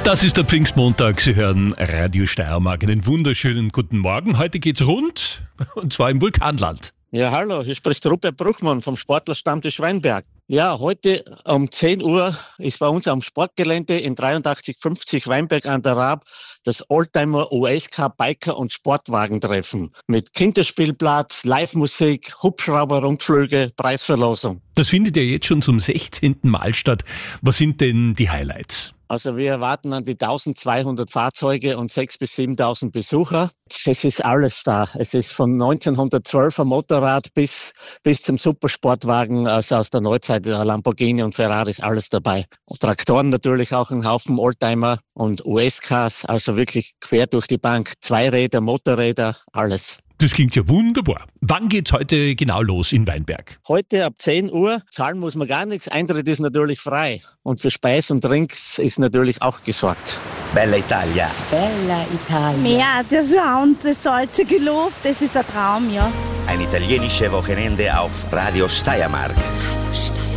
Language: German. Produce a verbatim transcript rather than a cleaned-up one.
Das ist der Pfingstmontag. Sie hören Radio Steiermark. Einen wunderschönen guten Morgen. Heute geht's rund, und zwar im Vulkanland. Ja, hallo, hier spricht Rupert Bruchmann vom Sportlerstammtisch Weinberg. Ja, heute um zehn Uhr ist bei uns am Sportgelände in dreiundachtzig fünfzig Weinberg an der Raab das Oldtimer U S K Biker- und Sportwagentreffen mit Kinderspielplatz, Live-Musik, Hubschrauber-Rundflüge, Preisverlosung. Das findet ja jetzt schon zum sechzehnten Mal statt. Was sind denn die Highlights? Also wir erwarten an die eintausendzweihundert Fahrzeuge und sechstausend bis siebentausend Besucher. Es ist alles da. Es ist von neunzehnhundertzwölf ein Motorrad bis bis zum Supersportwagen, also aus der Neuzeit, Lamborghini und Ferrari ist alles dabei. Und Traktoren natürlich auch, ein Haufen Oldtimer und U S Ks, also wirklich quer durch die Bank. Zweiräder, Motorräder, alles. Das klingt ja wunderbar. Wann geht's heute genau los in Weinberg? Heute ab zehn Uhr. Zahlen muss man gar nichts. Eintritt ist natürlich frei. Und für Speis und Trinks ist natürlich auch gesorgt. Bella Italia. Bella Italia. Meer, der Sound, das salzige Luft, das ist ein Traum, ja. Ein italienisches Wochenende auf Radio Steiermark. Radio Steiermark.